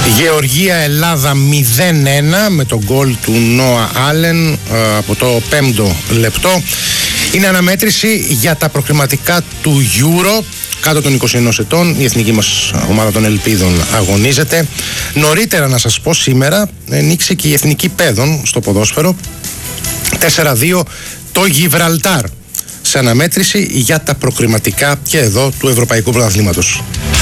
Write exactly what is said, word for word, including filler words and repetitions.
Γεωργία-Ελλάδα μηδέν ένα με τον γκολ του Νόα Άλεν από το πέμπτο λεπτό. Είναι αναμέτρηση για τα προκριματικά του Euro κάτω των είκοσι ενός ετών. Η εθνική μας ομάδα των Ελπίδων αγωνίζεται. Νωρίτερα να σας πω, σήμερα νίκησε και η εθνική παιδών στο ποδόσφαιρο τέσσερα δύο το Γιβραλτάρ σε αναμέτρηση για τα προκριματικά και εδώ του Ευρωπαϊκού Πρωταθλήματος.